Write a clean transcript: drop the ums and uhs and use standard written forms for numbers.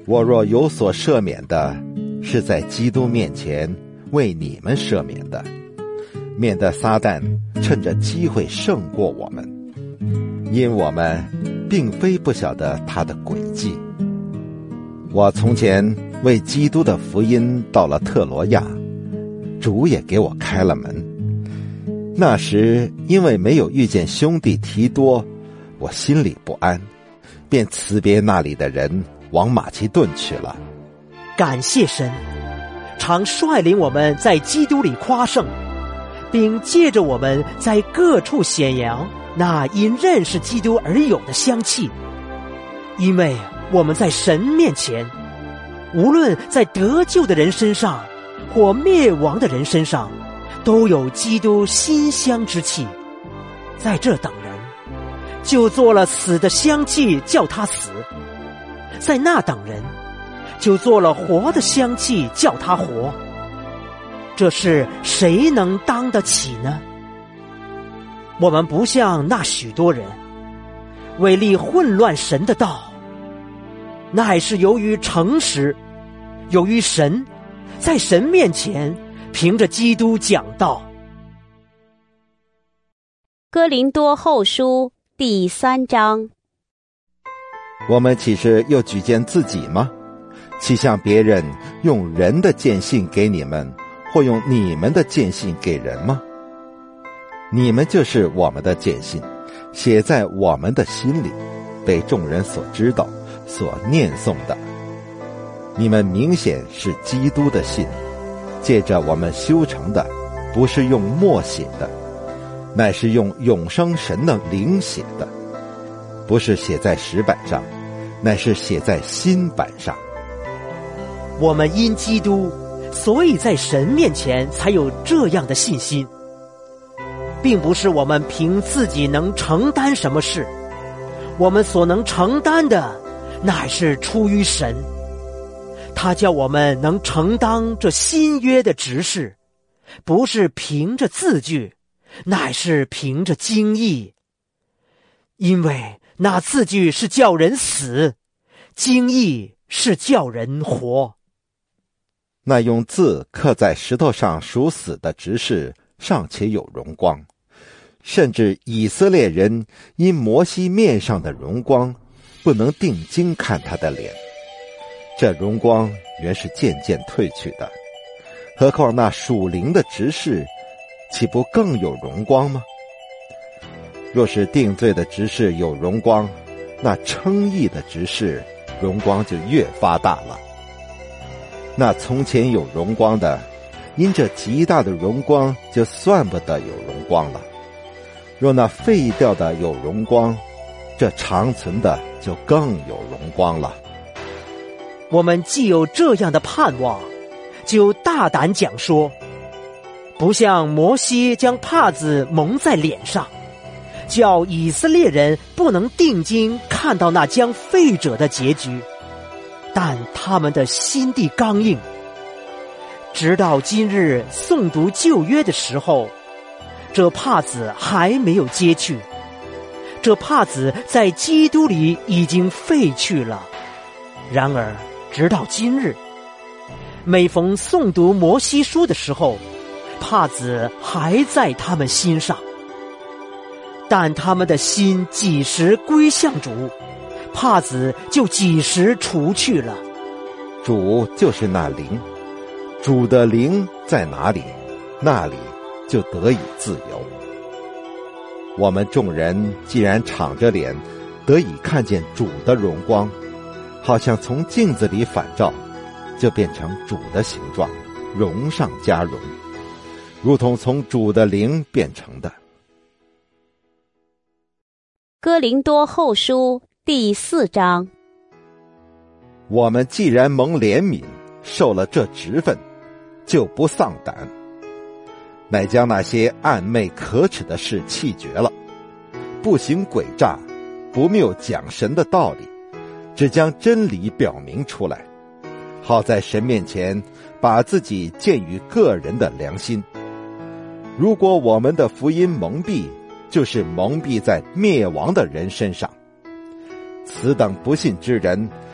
我若有所赦免的，是在基督面前为你们赦免的，免得撒旦趁着机会胜过我们，因我们并非不晓得他的诡计。我从前为基督的福音到了特罗亚，主也给我开了门。那时因为没有遇见兄弟提多，我心里不安，便辞别那里的人，往马其顿去了。 感谢神，常率领我们在基督里夸胜，并借着我们在各处显扬那因认识基督而有的香气。因为我们在神面前，无论在得救的人身上或灭亡的人身上，都有基督馨香之气。在这等人，就做了死的香气叫他死；在那等人，就做了活的香气叫他活。这事谁能当得起呢？我们不像那许多人，为利混乱神的道，乃是由于诚实，由于神，在神面前凭着基督讲道。 哥林多后书第3章。 我们岂是又举荐自己吗？岂像别人用人的荐信给你们，或用你们的荐信给人吗？你们就是我们的荐信，写在我们的心里，被众人所知道，所念诵的。你们明显是基督的信，借着我们修成的，不是用墨写的，乃是用永生神的灵写的，不是写在石板上，乃是写在心板上。 我们因基督，所以在神面前才有这样的信心，并不是我们凭自己能承担什么事，我们所能承担的，乃是出于神。他叫我们能承当这新约的职事，不是凭着字句，乃是凭着经意。因为那字句是叫人死，经意是叫人活。 那用字刻在石头上属死的执事尚且有荣光，甚至以色列人因摩西面上的荣光，不能定睛看他的脸。这荣光原是渐渐褪去的，何况那属灵的执事，岂不更有荣光吗？若是定罪的执事有荣光，那称义的执事荣光就越发大了。那从前有荣光的，因这极大的荣光，就算不得有荣光了。若那废掉的有荣光，这长存的就更有荣光了。 我们既有这样的盼望，就大胆讲说，不像摩西将帕子蒙在脸上，叫以色列人不能定睛看到那将废者的结局，但他们的心地刚硬。直到今日诵读旧约的时候，这帕子还没有揭去，这帕子在基督里已经废去了。然而直到今日，每逢诵读摩西书的时候，帕子还在他们心上。但他们的心几时归向主，帕子就几时除去了。 主就是那灵，主的灵在哪里，那里就得以自由。我们众人既然敞着脸，得以看见主的荣光，好像从镜子里反照，就变成主的形状，荣上加荣，如同从主的灵变成的。 哥林多后书第4章。 我们既然蒙怜悯，受了这职分，就不丧胆，乃将那些暗昧可耻的事弃绝了，不行诡诈，不谬讲神的道理，只将真理表明出来，好在神面前把自己鉴于个人的良心。如果我们的福音蒙蔽，就是蒙蔽在灭亡的人身上。此等不信之人，